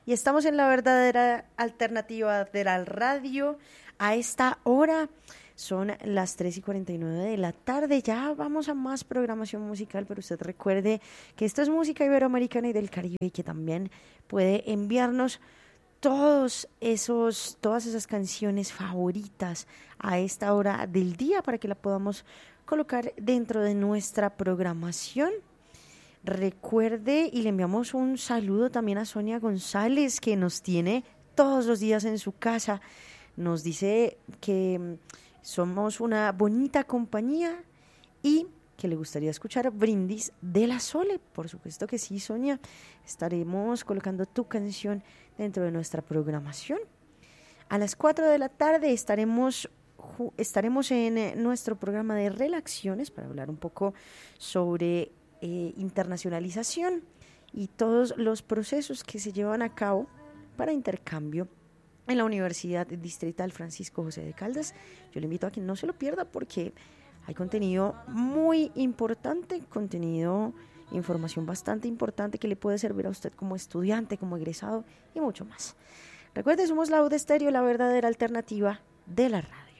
Y estamos en la verdadera alternativa de la radio a esta hora. Son las 3:49 de la tarde. Ya vamos a más programación musical, pero usted recuerde que esto es música iberoamericana y del Caribe y que también puede enviarnos todas esas canciones favoritas a esta hora del día para que la podamos colocar dentro de nuestra programación. Recuerde y le enviamos un saludo también a Sonia González, que nos tiene todos los días en su casa. Nos dice que somos una bonita compañía y que le gustaría escuchar Brindis de la Sole. Por supuesto que sí, Sonia. Estaremos colocando tu canción dentro de nuestra programación. A las 4 de la tarde estaremos en nuestro programa de relaciones para hablar un poco sobre internacionalización y todos los procesos que se llevan a cabo para intercambio en la Universidad Distrital Francisco José de Caldas. Yo le invito a que no se lo pierda porque hay contenido muy importante, información bastante importante que le puede servir a usted como estudiante, como egresado y mucho más. Recuerde, somos la UD Estéreo, la verdadera alternativa de la radio.